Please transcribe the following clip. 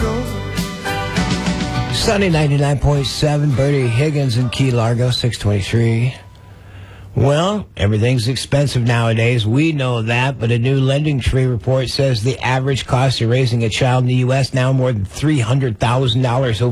Sunny 99.7, Bertie Higgins in Key Largo, 623. Well, everything's expensive nowadays. We know that, but a new Lending Tree report says the average cost of raising a child in the U.S. now more than $300,000 over